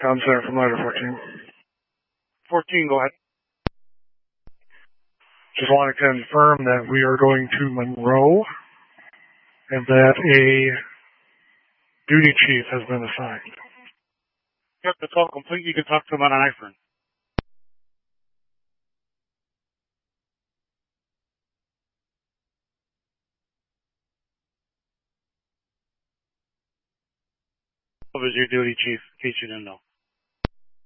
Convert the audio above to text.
Tom Center from Ladder 14. 14, go ahead. Just want to confirm that we are going to Monroe and that a duty chief has been assigned. Yep, that's all complete. You can talk to him on an iPhone. Is your duty chief, in case you didn't know.